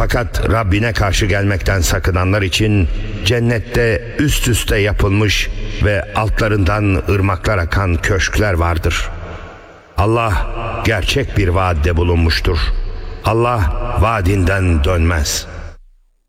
Fakat Rabbine karşı gelmekten sakınanlar için cennette üst üste yapılmış ve altlarından ırmaklar akan köşkler vardır. Allah gerçek bir vaatte bulunmuştur. Allah vaadinden dönmez.